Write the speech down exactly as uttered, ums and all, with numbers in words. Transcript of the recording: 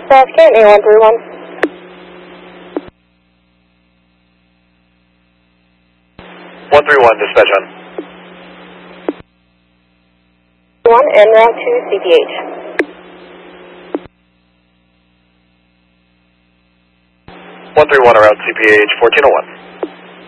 dispatch, Canton one three one. one three one, dispatch on. one en route to C P H. one three one around C P H fourteen oh one.